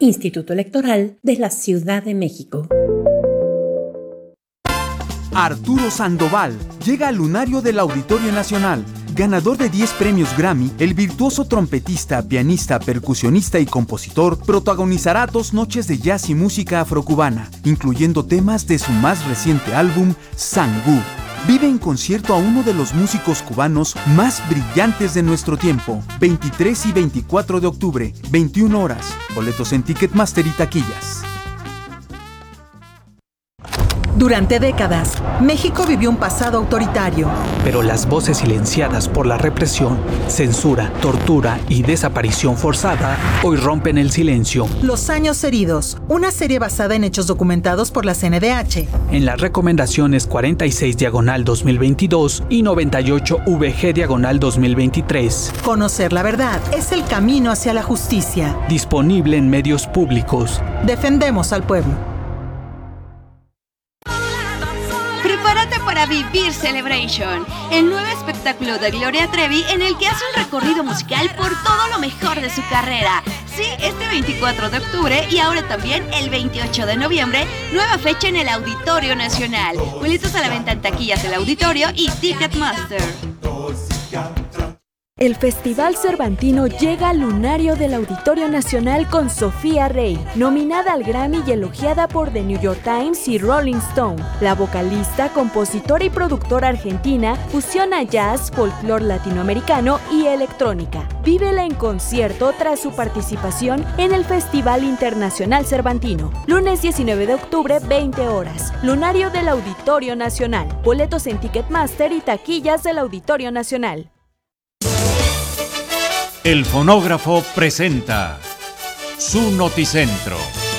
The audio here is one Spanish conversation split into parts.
Instituto Electoral de la Ciudad de México. Arturo Sandoval llega al lunario del Auditorio Nacional. Ganador de 10 premios Grammy, el virtuoso trompetista, pianista, percusionista y compositor protagonizará 2 noches de jazz y música afrocubana, incluyendo temas de su más reciente álbum, Sangú. Vive en concierto a uno de los músicos cubanos más brillantes de nuestro tiempo. 23 y 24 de octubre, 21 horas. Boletos en Ticketmaster y taquillas. Durante décadas, México vivió un pasado autoritario. Pero las voces silenciadas por la represión, censura, tortura y desaparición forzada hoy rompen el silencio. Los años heridos, una serie basada en hechos documentados por la CNDH. En las recomendaciones 46/2022 y 98/VG/2023. Conocer la verdad es el camino hacia la justicia. Disponible en medios públicos. Defendemos al pueblo. Prepárate para vivir Celebration, el nuevo espectáculo de Gloria Trevi en el que hace un recorrido musical por todo lo mejor de su carrera. Sí, este 24 de octubre y ahora también el 28 de noviembre, nueva fecha en el Auditorio Nacional. Boletos a la venta en taquillas del Auditorio y Ticketmaster. El Festival Cervantino llega al lunario del Auditorio Nacional con Sofía Rey, nominada al Grammy y elogiada por The New York Times y Rolling Stone. La vocalista, compositora y productora argentina fusiona jazz, folclore latinoamericano y electrónica. Vívela en concierto tras su participación en el Festival Internacional Cervantino. Lunes 19 de octubre, 20 horas. Lunario del Auditorio Nacional. Boletos en Ticketmaster y taquillas del Auditorio Nacional. El Fonógrafo presenta su Noticentro.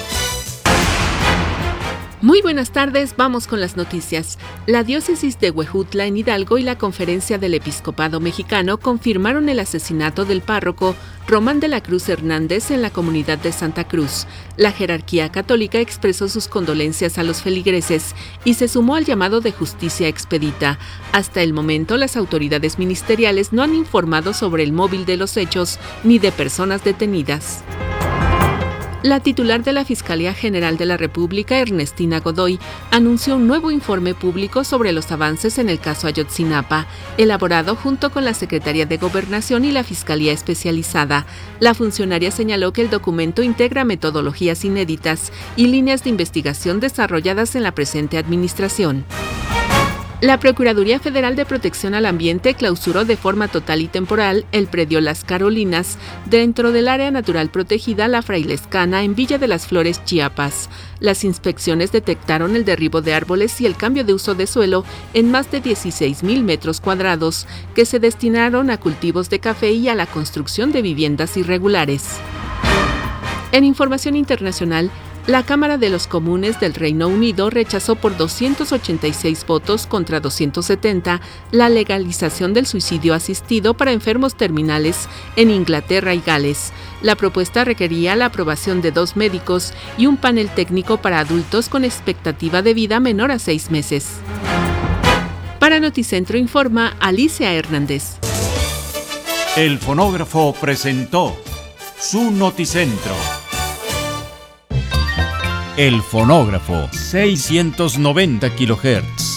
Muy buenas tardes, vamos con las noticias. La diócesis de Huejutla en Hidalgo y la Conferencia del Episcopado Mexicano confirmaron el asesinato del párroco Román de la Cruz Hernández en la comunidad de Santa Cruz. La jerarquía católica expresó sus condolencias a los feligreses y se sumó al llamado de justicia expedita. Hasta el momento, las autoridades ministeriales no han informado sobre el móvil de los hechos ni de personas detenidas. La titular de la Fiscalía General de la República, Ernestina Godoy, anunció un nuevo informe público sobre los avances en el caso Ayotzinapa, elaborado junto con la Secretaría de Gobernación y la Fiscalía Especializada. La funcionaria señaló que el documento integra metodologías inéditas y líneas de investigación desarrolladas en la presente administración. La Procuraduría Federal de Protección al Ambiente clausuró de forma total y temporal el predio Las Carolinas dentro del área natural protegida La Frailescana en Villa de las Flores, Chiapas. Las inspecciones detectaron el derribo de árboles y el cambio de uso de suelo en más de 16,000 metros cuadrados que se destinaron a cultivos de café y a la construcción de viviendas irregulares. En información internacional, la Cámara de los Comunes del Reino Unido rechazó por 286 votos contra 270 la legalización del suicidio asistido para enfermos terminales en Inglaterra y Gales. La propuesta requería la aprobación de 2 médicos y un panel técnico para adultos con expectativa de vida menor a 6 meses. Para Noticentro informa Alicia Hernández. El Fonógrafo presentó su Noticentro. El Fonógrafo, 690 kHz.